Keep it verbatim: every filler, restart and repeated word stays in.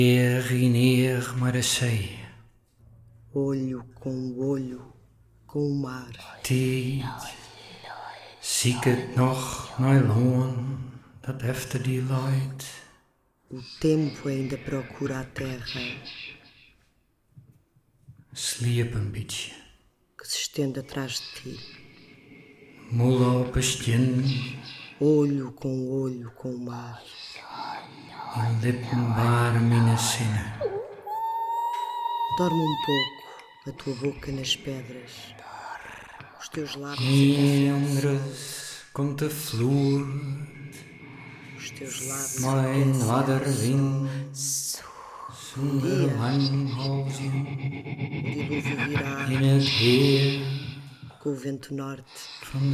Neer, maar de zee. Olho com olho com o mar. Tijd, zie ik het nog naar loon, dat efter die luid. O tempo ainda procura a terra Sliep een beetje. que se estende atrás de ti. Moela op een stien, Olho com olho com o mar. en lippen waren mijn zinnen. Dorme um pouco, a tua boca nas pedras, os teus lábios em Anders komt de vloer, os teus lábios mijn em waterwind, zonder wanhozen, o dilúvio virá in het heer com o vento norte. van